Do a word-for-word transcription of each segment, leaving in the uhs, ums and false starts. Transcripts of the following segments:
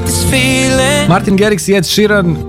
Martin Garrix i Ed Sheeran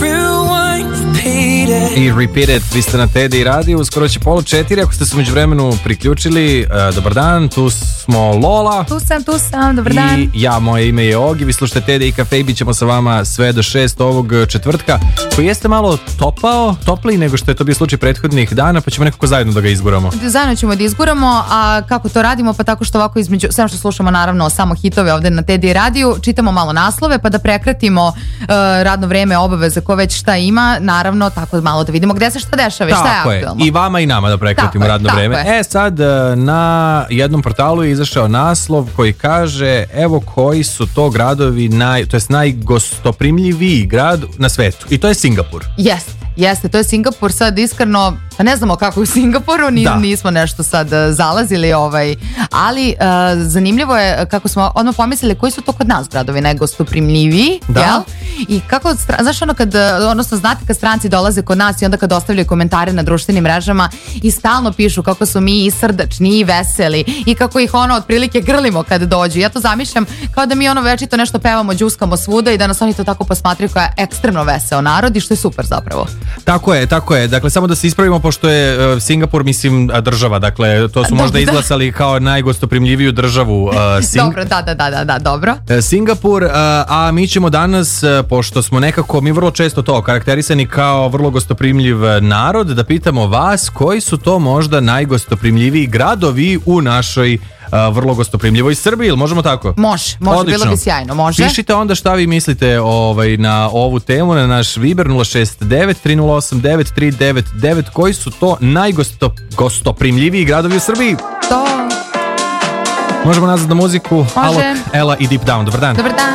i Repeat It. Vi ste na Teddy Radio, uskoro će pola četiri. Ako ste se među vremenu priključili, uh, dobar dan, tu smo Lola. Tu sam, tu sam, dobar dan. I ja, moje ime je Ogi. Vi slušate Teddy i Cafe i bit ćemo sa vama sve do šest ovog četvrtka, koji jeste malo topao, topliji nego što je to bio slučaj prethodnih dana, pa ćemo nekako zajedno da ga izguramo. Zajedno ćemo da izguramo, a kako to radimo? Pa tako što ovako između, samo što slušamo naravno samo hitove ovde na Teddy Radio, čitamo malo naslove, pa da prekratimo uh, radno vreme, obaveze, ko već šta ima, naravno tako malo da vidimo gde se šta dešava i šta je aktualno. I vama i nama da prekratimo radno je, vreme. Je. E sad, na jednom portalu je izašao naslov koji kaže, evo koji su to gradovi, naj, to jest najgostoprimljiviji grad na svetu. I to je Singapur. Jeste. Jeste, to je Singapur. Sad iskreno, pa ne znamo kako je u Singapuru, ni, nismo nešto sad zalazili, ovaj, ali uh, zanimljivo je kako smo odmah pomislili koji su to kod nas gradovi najgostoprimljiviji, jel? I kako, znaš ono kad, odnosno znate kad stranci dolaze kod nas i onda kad ostavljaju komentare na društvenim mrežama i stalno pišu kako su mi i srdačni i veseli i kako ih ono otprilike grlimo kad dođu. Ja to zamišljam kao da mi ono večito nešto pevamo, đuskamo svuda i da nas oni to tako posmatraju kao je ekstremno veseo narod i što je super zapravo. Tako je, tako je. Dakle, samo da se ispravimo, pošto je uh, Singapur, mislim, država. Dakle, to su možda izglasali kao najgostoprimljiviju državu. Uh, Sing... Dobro, da, da, da, da, dobro. Uh, Singapur, uh, a mi ćemo danas, uh, pošto smo nekako, mi vrlo često to karakterisani kao vrlo gostoprimljiv narod, da pitamo vas koji su to možda najgostoprimljiviji gradovi u našoj Uh, vrlo gostoprimljivoj Srbiji, ili možemo tako? Može, može, odlično. Bilo bi sjajno, može. Pišite onda šta vi mislite ovaj, na ovu temu, na naš Viber nula šest devet tri nula osam devet tri devet devet, koji su to najgostoprimljiviji gradovi u Srbiji? To... Možemo nazad na muziku. Može. Alok, Ela i Deep Down. Dobar dan. Dobar dan.